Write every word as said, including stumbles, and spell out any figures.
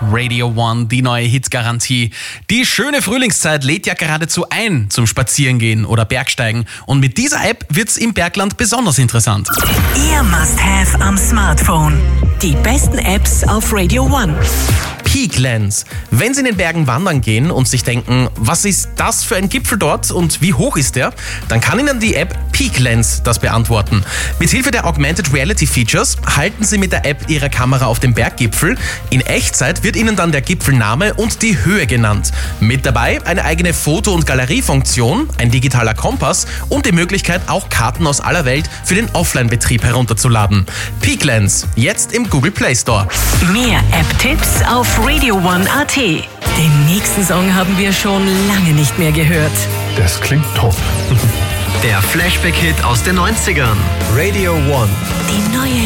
Radio One, die neue Hitgarantie. Die schöne Frühlingszeit lädt ja geradezu ein zum Spazierengehen oder Bergsteigen. Und mit dieser App wird's im Bergland besonders interessant. Ihr Must-Have am Smartphone. Die besten Apps auf Radio One. Peaklands. Wenn Sie in den Bergen wandern gehen und sich denken, was ist das für ein Gipfel dort und wie hoch ist der, dann kann Ihnen die App Peaklands das beantworten. Mithilfe der Augmented Reality Features halten Sie mit der App Ihre Kamera auf dem Berggipfel. In Echtzeit wird Ihnen dann der Gipfelname und die Höhe genannt. Mit dabei eine eigene Foto- und Galeriefunktion, ein digitaler Kompass und die Möglichkeit, auch Karten aus aller Welt für den Offline-Betrieb herunterzuladen. Peaklands, jetzt im Google Play Store. Mehr App-Tipps auf radio one punkt a t. Den nächsten Song haben wir schon lange nicht mehr gehört. Das klingt top. Der Flashback-Hit aus den neunzigern. Radio One. Die neue